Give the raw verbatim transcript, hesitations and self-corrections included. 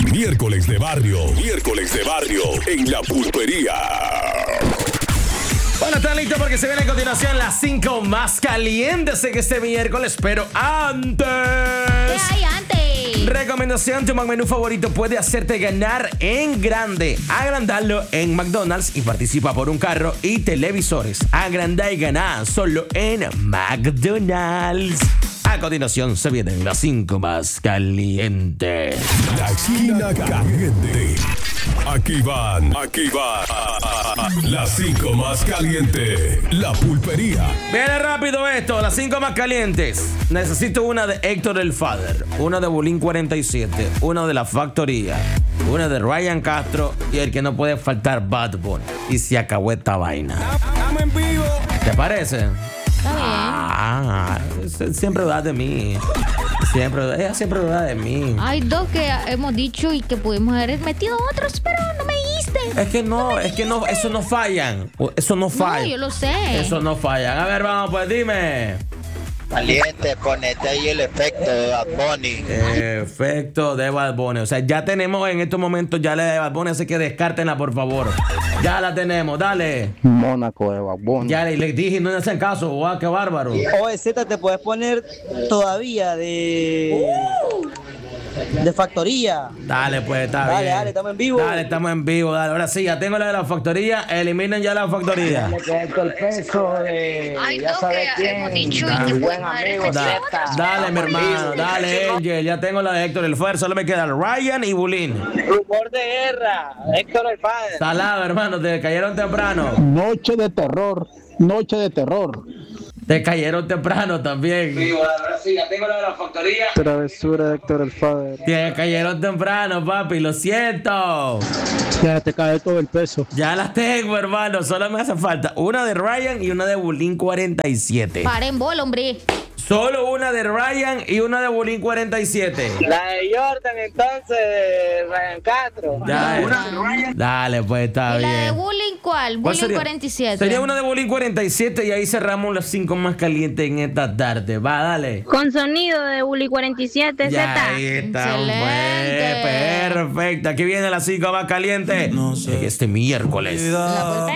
Miércoles de barrio, miércoles de barrio en la pulpería. Bueno, ¿están listos? Porque se viene a continuación las cinco más calientes en este miércoles, pero antes... ¿Qué hay antes? Recomendación, tu menú favorito puede hacerte ganar en grande. Agrandarlo en McDonald's y participa por un carro y televisores. Agranda y gana solo en McDonald's. A continuación se vienen las cinco más calientes. La esquina caliente. Aquí van, aquí van. Las cinco más calientes. La pulpería. Viene rápido esto, las cinco más calientes. Necesito una de Héctor el Father, una de Bulín cuarenta y siete, una de La Factoría, una de Ryan Castro y el que no puede faltar, Bad Bunny. Y se acabó esta vaina. Estamos en vivo. ¿Te parece? Está bien. Ah, siempre duda de mí. Siempre, ella siempre duda de mí. Hay dos que hemos dicho y que pudimos haber metido otros, pero no me diste. Es que no, es que no, eso no fallan. Eso no falla. No, yo lo sé. Eso no fallan. A ver, vamos, pues dime. Caliente, ponete ahí el efecto de Bad Bunny. Efecto de Bad Bunny. O sea, ya tenemos en estos momentos ya la de Bad Bunny, así que descártenla, por favor. Ya la tenemos, dale. Mónaco de Bad Bunny. Ya le, le dije, no le hacen caso. ¡Guau, qué bárbaro! O Z te puedes poner todavía de de factoría. Dale, pues, está Dale, bien. dale, estamos en vivo. Dale, estamos en vivo. Dale, ahora sí, ya tengo la de La Factoría. Eliminen ya La Factoría. Le quedó el peso de Hay ya dos sabes que quién. hemos dicho y Mi que buen pudimos haber amigo metido Da- otros. dale, mi hermano. Dale, Angel. Ya tengo la de Héctor el Fuer. Solo me quedan Ryan y Bulín. Rumor de guerra. Héctor el padre. Salado, hermano. Te cayeron temprano. Noche de terror. Noche de terror. Te cayeron temprano también. Ahora sí, ya tengo la de La Factoría. Travesura de Héctor el Father. Te cayeron temprano, papi. Lo siento. Ya te cae todo el peso. Ya las tengo, hermano. Solo me hace falta una de Ryan y una de Bulín cuarenta y siete. Paren bola, hombre. Solo una de Ryan y una de Bulín cuarenta y siete. La de Jordan, entonces, de Ryan Castro. Ya, eh. Dale, pues está ¿Y la de bien. Bullying cuál? ¿Cuál Bullying sería? cuarenta y siete. Sería una de Bulín cuarenta y siete y ahí cerramos las cinco más calientes en esta tarde. Va, dale. Con sonido de Bully cuarenta y siete, Ya Z. ahí está, Excelente. pues, perfecto. Aquí viene las cinco más calientes. En este miércoles. La pulpería.